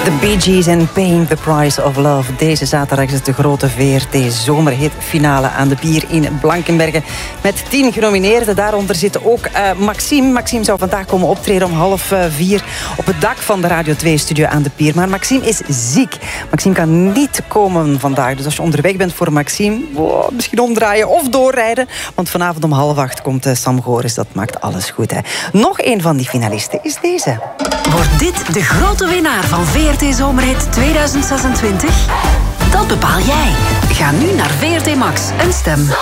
The Bee Gees en Paying the Price of Love. Deze zaterdag is het de grote VRT-zomerhitfinale aan de Pier in Blankenberge. Met 10 genomineerden. Daaronder zit ook Maxime. Maxime zou vandaag komen optreden om 3:30 op het dak van de Radio 2-studio aan de Pier. Maar Maxime is ziek. Maxime kan niet komen vandaag. Dus als je onderweg bent voor Maxime, misschien omdraaien of doorrijden. Want vanavond om 7:30 komt Sam Goris. Dat maakt alles goed. Hè. Nog een van die finalisten is deze. Wordt dit de grote winnaar van VRT Zomerhit 2026? Dat bepaal jij. Ga nu naar VRT Max en stem.